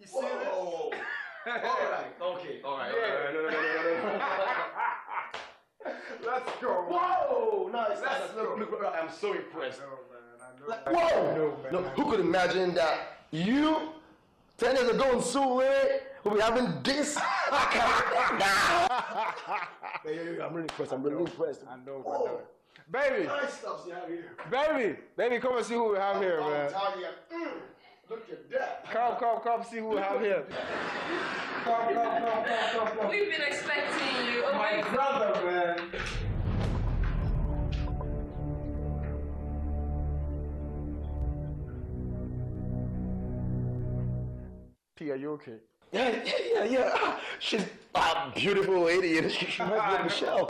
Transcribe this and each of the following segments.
You see this? All right. Okay. All right. Yeah. No. Let's go. Whoa! Nice. Let's go. Look, I'm so impressed. I know, man. I know. Like, I whoa! know, man. No, who could imagine that you, 10 years ago in Sule, will be having this? Nah. I'm really impressed. I'm really impressed. I know, man. Baby, Nice stuff you have here. baby, come and see who we have here, I'm man. telling you, look at that. Come, see who we have here. Come. We've been expecting you. Oh My brother, man. T, are you okay? Yeah. She's a beautiful lady, and she must be Michelle.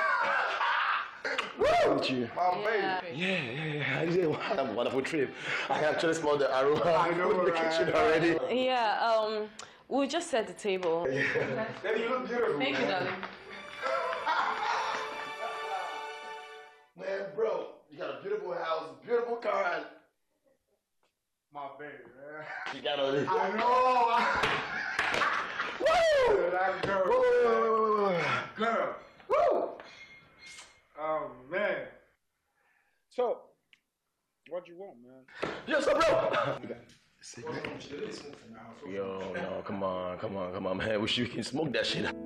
Woo! You. My baby. Yeah. What a wonderful trip. I can actually smell the aroma I know, in the right? kitchen already. Yeah, we'll just set the table. Baby, you look beautiful. Thank you, man. darling. Man, bro, you got a beautiful house, beautiful car, and My baby, man. you got all this. I know. Woo! That girl. Woo! Girl. Woo! Oh, man. So, what you want, man? Yes, sir, bro. Yo, no, come on, man. Wish you can smoke that shit.